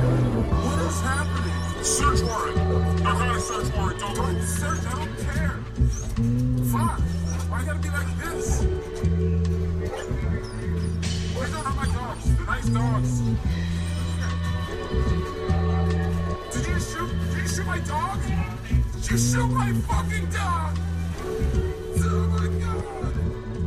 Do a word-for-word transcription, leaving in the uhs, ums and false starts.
What is happening? Search warrant. I got a search warrant. Don't, don't search. I don't care. Fuck. Why you gotta be like this? Why don't have my dogs? The nice dogs. Did you shoot? Did you shoot my dog? Did you shoot my fucking dog?